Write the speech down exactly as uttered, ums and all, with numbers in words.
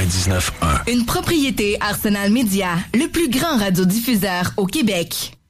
quatre-vingt-dix-neuf un. Une propriété Arsenal Média, le plus grand radiodiffuseur au Québec.